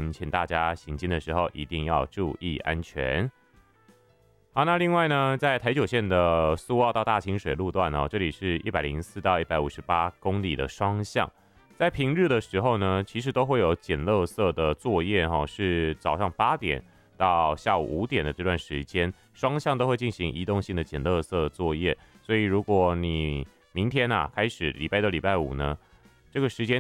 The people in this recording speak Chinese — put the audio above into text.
敬请大家行经的时候一定要注意安全。好，那另外呢，在台九线的苏澳到大清水路段这里是104到158公里的双向。在平日的时候呢，其实都会有捡垃圾的作业是早上8点到下午5点的这段时间，双向都会进行移动性的捡垃圾作业。所以如果你明天开始礼拜六、礼拜五呢，这个时间